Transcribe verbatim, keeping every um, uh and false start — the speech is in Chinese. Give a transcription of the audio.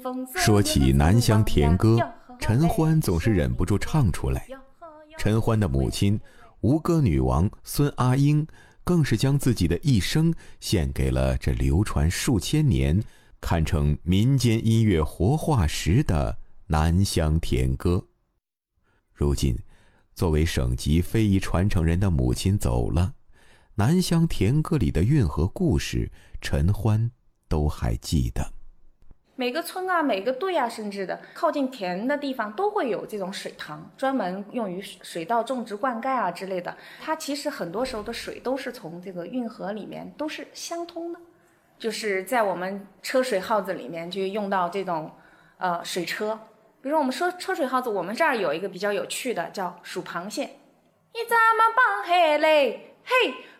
说起南乡田歌，陈欢总是忍不住唱出来。陈欢的母亲吴歌女王孙阿英更是将自己的一生献给了这流传数千年、堪称民间音乐活化石的南乡田歌。如今，作为省级非遗传承人的母亲走了，南乡田歌里的韵和故事，陈欢都还记得。 每个村啊，每个队啊，甚至的靠近田的地方都会有这种水塘，专门用于水稻种植灌溉啊之类的。它其实很多时候的水都是从这个运河里面都是相通的，就是在我们车水耗子里面就用到这种呃水车。比如我们说车水耗子，我们这儿有一个比较有趣的叫数螃蟹，一咋么绑黑嘞，嘿，